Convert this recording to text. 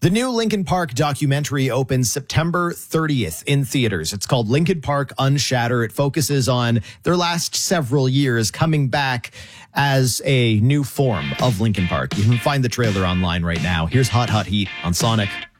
The new Linkin Park documentary opens September 30th in theaters. It's called Linkin Park Unshatter. It focuses on their last several years coming back as a new form of Linkin Park. You can find the trailer online right now. Here's Hot Hot Heat on Sonic.